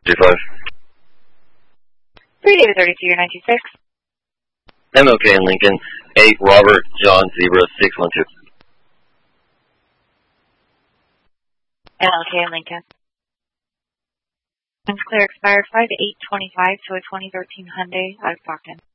25. 3 David 32, 926. MLK in Lincoln, 8 Robert John Zebra 612. MLK in Lincoln. Clear expired 5/8/25 to a 2013 Hyundai out of Stockton.